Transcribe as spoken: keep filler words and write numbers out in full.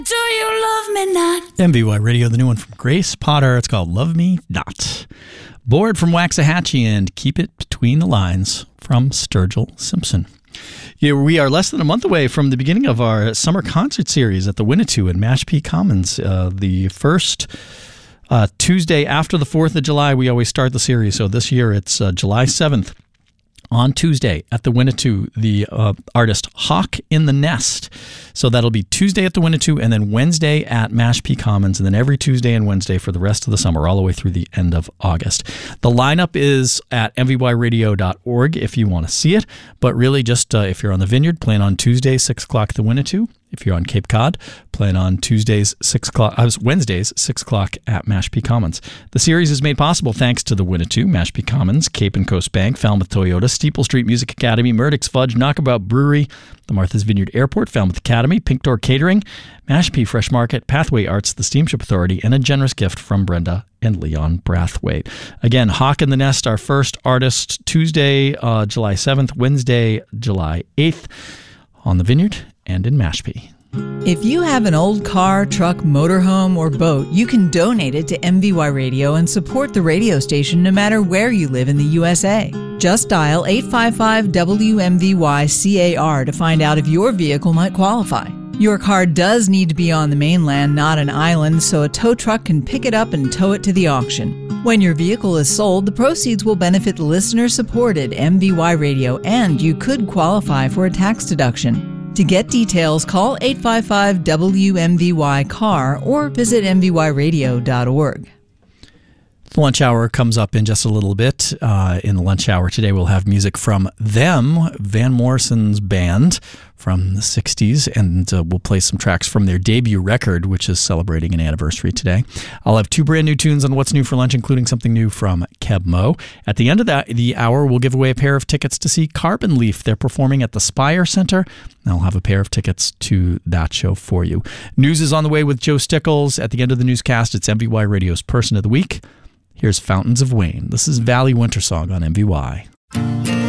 Do you love me not? M V Y Radio, the new one from Grace Potter. It's called Love Me Not. Bored from Waxahachie and Keep It Between the Lines from Sturgill Simpson. Yeah, we are less than a month away from the beginning of our summer concert series at the Winnetou in Mashpee Commons. Uh, the first uh, Tuesday after the fourth of July, we always start the series. So this year it's uh, July seventh. On Tuesday at the Winnetou, the uh, artist Hawk in the Nest. So that'll be Tuesday at the Winnetou and then Wednesday at Mashpee Commons and then every Tuesday and Wednesday for the rest of the summer, all the way through the end of August. The lineup is at m v y radio dot org if you want to see it. But really just uh, if you're on the Vineyard, plan on Tuesday, six o'clock at the Winnetou. If you're on Cape Cod, plan on Tuesdays, six o'clock, uh, Wednesdays, six o'clock at Mashpee Commons. The series is made possible thanks to the Winnetou, Mashpee Commons, Cape and Coast Bank, Falmouth Toyota, Steeple Street Music Academy, Murdoch's Fudge, Knockabout Brewery, the Martha's Vineyard Airport, Falmouth Academy, Pink Door Catering, Mashpee Fresh Market, Pathway Arts, the Steamship Authority, and a generous gift from Brenda and Leon Brathwaite. Again, Hawk in the Nest, our first artist, Tuesday, uh, July seventh, Wednesday, July eighth, on the Vineyard and in Mashpee. If you have an old car, truck, motorhome, or boat, you can donate it to M V Y Radio and support the radio station no matter where you live in the U S A. Just dial eight five five W M V Y C A R to find out if your vehicle might qualify. Your car does need to be on the mainland, not an island, so a tow truck can pick it up and tow it to the auction. When your vehicle is sold, the proceeds will benefit listener-supported M V Y Radio, and you could qualify for a tax deduction. To get details, call eight five five W M V Y C A R or visit m v y radio dot org. The lunch hour comes up in just a little bit. Uh, in the lunch hour today, we'll have music from Them, Van Morrison's band from the sixties, and uh, we'll play some tracks from their debut record, which is celebrating an anniversary today. I'll have two brand new tunes on What's New for Lunch, including something new from Keb Mo. At the end of that, the hour, we'll give away a pair of tickets to see Carbon Leaf. They're performing at the Spire Center. I'll have a pair of tickets to that show for you. News is on the way with Joe Stickles. At the end of the newscast, it's M V Y Radio's Person of the Week. Here's Fountains of Wayne. This is Valley Winter Song on M V Y.